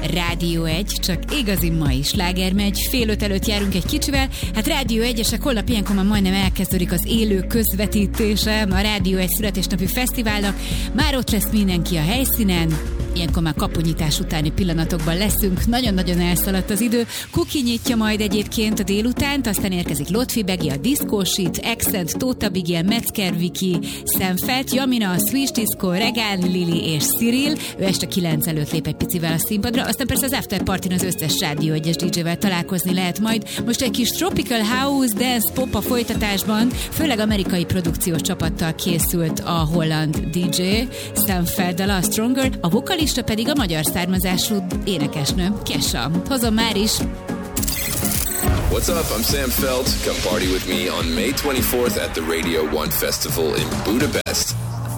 Rádió 1, csak igazi mai slágermegy. 4:30 előtt járunk egy kicsivel. Hát Rádió 1-esek, holnap ilyenkor már majdnem elkezdődik az élő közvetítése a Rádió 1 születésnapi fesztiválnak. Már ott lesz mindenki a helyszínen. Ilyenkor már kapunyítás utáni pillanatokban leszünk. Nagyon-nagyon elszaladt az idő. Kuki nyitja majd egyébként a délutánt, aztán érkezik Lotfi Begi, a Diszkósit, Accent, Tóth Abigail, Metzger Viki, Szemfeld, Jamina, a Swish Disco, Regán, Lili és Cyril. Ő este 9 előtt lép egy picivel a színpadra, aztán persze az After Partyn az összes Rádió 1-es DJ-vel találkozni lehet majd. Most egy kis Tropical House, Dance, Pop a folytatásban, főleg amerikai produkciós csapattal készült a holland DJ, Szemfelddel a Stronger, a vokalista pedig a magyar származású énekesnő, Kesha. Hozom már is! What's up? I'm Sam Feld. Come party with me on May 24th at the Radio 1 Festival in Budapest.